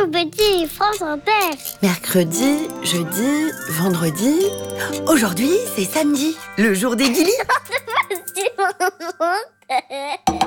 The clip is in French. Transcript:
tout petit, France Inter. Mercredi, jeudi, vendredi. Aujourd'hui, c'est samedi, le jour des Guilis. Si, maman.